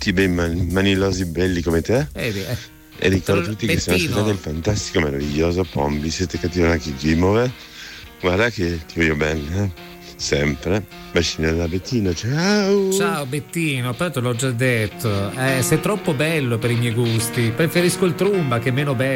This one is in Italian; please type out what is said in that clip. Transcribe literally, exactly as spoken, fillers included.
tutti bei man- manilosi belli come te. Eh, eh. E ricordo a Bettino. tutti che siamo ascoltati il fantastico, meraviglioso Pombi. Siete cattivi anche chi muove. Guarda che ti voglio bene, eh? Sempre. Bacini da Bettino, ciao. Ciao Bettino, però te l'ho già detto. Eh, sei troppo bello per i miei gusti. Preferisco il Trumba che è meno bello.